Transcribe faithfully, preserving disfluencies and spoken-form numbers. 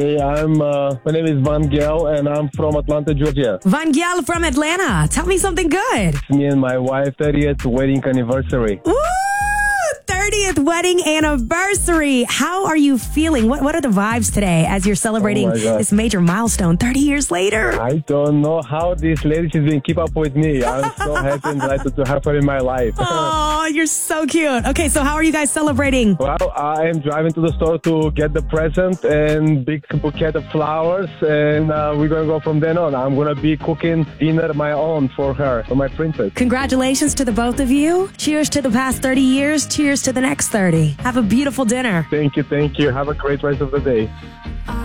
Hey, I'm, uh, my name is Van Gaal, and I'm from Atlanta, Georgia. Van Gaal from Atlanta. Tell me something good. It's me and my wife, thirtieth wedding anniversary. Woo! thirtieth wedding anniversary. How are you feeling? What What are the vibes today as you're celebrating Oh my God. this major milestone thirty years later? I don't know how this lady she's been keep up with me. I'm so happy and delighted to have her in my life. Oh, you're so cute. Okay, so how are you guys celebrating? Well, I am driving to the store to get the present and big bouquet of flowers, and uh, we're going to go from then on. I'm going to be cooking dinner my own for her, for my princess. Congratulations to the both of you. Cheers to the past thirty years. Cheers to the next thirty. Have a beautiful dinner. Thank you, thank you. Have a great rest of the day.